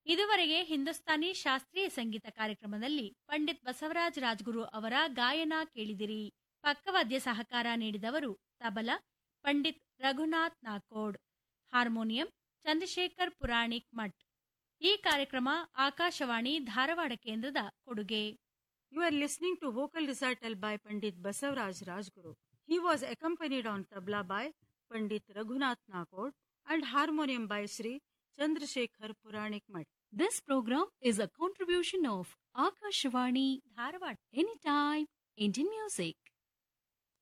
ಇದುವರೆಗೆ ಹಿಂದೂಸ್ತಾನಿ ಶಾಸ್ತ್ರೀಯ ಸಂಗೀತ ಕಾರ್ಯಕ್ರಮದಲ್ಲಿ ಪಂಡಿತ್ ಬಸವರಾಜ ರಾಜ್ಗುರು ಅವರ ಗಾಯನ ಕೇಳಿದಿರಿ. ಪಕ್ಕವಾದ್ಯ ಸಹಕಾರ ನೀಡಿದವರು ತಬಲಾ ಪಂಡಿತ್ ರಘುನಾಥ್ ನಾಕೋಡ್, ಹಾರ್ಮೋನಿಯಂ ಚಂದ್ರಶೇಖರ್ ಪುರಾಣಿಕ್ ಮಠ್. ಈ ಕಾರ್ಯಕ್ರಮ ಆಕಾಶವಾಣಿ ಧಾರವಾಡ ಕೇಂದ್ರದ ಕೊಡುಗೆ. You are listening to vocal recital by Pandit Basavaraj Rajguru. He was accompanied on tabla by Pandit Raghunath Nakod and harmonium by Sri Chandrasekhar Puranik Mat. This program is a contribution of Akashvani Dharwad. Anytime Indian Music.